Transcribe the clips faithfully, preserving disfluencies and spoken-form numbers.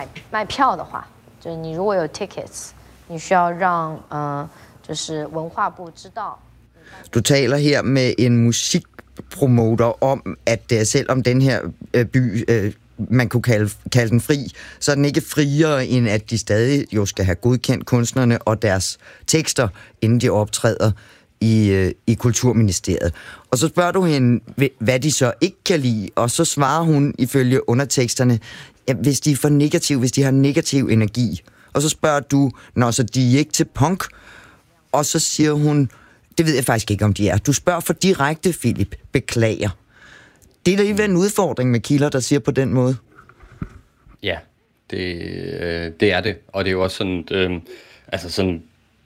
买卖票的话，就是你如果有 tickets， 你需要让呃，就是文化部知道。 Du taler her med en musikpromoter om, at øh, selvom den her øh, by, øh, man kunne kalde, kalde den fri, så er den ikke friere, end at de stadig jo skal have godkendt kunstnerne og deres tekster, inden de optræder i, øh, i Kulturministeriet. Og så spørger du hende, hvad de så ikke kan lide, og så svarer hun ifølge underteksterne, ja, hvis de er for negativ, hvis de har negativ energi. Og så spørger du, når så de er ikke til punk, og så siger hun, det ved jeg faktisk ikke, om de er. Du spørger for direkte, Philip. Beklager. Det er da alligevel en udfordring med kilder, der siger på den måde. Ja, det, øh, det er det. Og det er jo også sådan, øh, altså sådan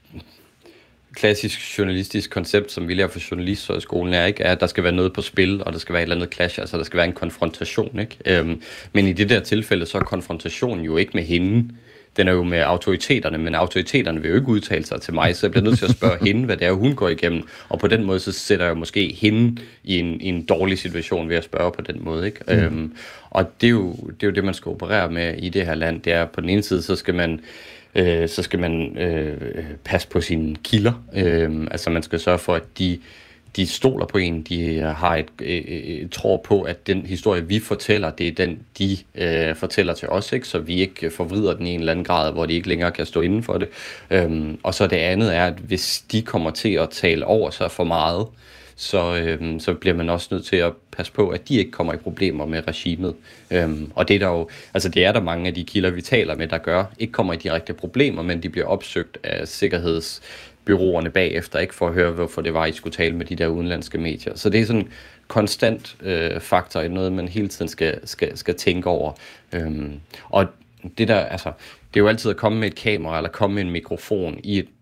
klassisk journalistisk koncept, som vi lærer for journalisthøjskolen, er, ikke, er, at der skal være noget på spil, og der skal være et eller andet clash, altså der skal være en konfrontation. Ikke? Øhm, men i det der tilfælde, så er konfrontationen jo ikke med hende. Den er jo med autoriteterne, men autoriteterne vil jo ikke udtale sig til mig, så jeg bliver nødt til at spørge hende, hvad det er, hun går igennem. Og på den måde, så sætter jeg måske hende i en, i en dårlig situation ved at spørge på den måde. Ikke? Mm. Øhm, og det er, jo, det er jo det, man skal operere med i det her land. Det er, på den ene side, så skal man, øh, så skal man øh, passe på sine kilder. Øh, altså man skal sørge for, at de... De stoler på en, de har et, et, et tror på, at den historie, vi fortæller, det er den, de øh, fortæller til os, ikke? Så vi ikke forvrider den i en eller anden grad, hvor de ikke længere kan stå inden for det. Øhm, og så det andet er, at hvis de kommer til at tale over sig for meget, så, øhm, så bliver man også nødt til at passe på, at de ikke kommer i problemer med regimet. Øhm, og det er der jo, altså det er der mange af de kilder, vi taler med, der gør, ikke kommer i direkte problemer, men de bliver opsøgt af sikkerheds byråerne bagefter, ikke, for at høre, hvorfor det var, I skulle tale med de der udenlandske medier. Så det er sådan en konstant øh, faktor i noget, man hele tiden skal, skal, skal tænke over. Øhm, og det der, altså, det er jo altid at komme med et kamera eller komme med en mikrofon i et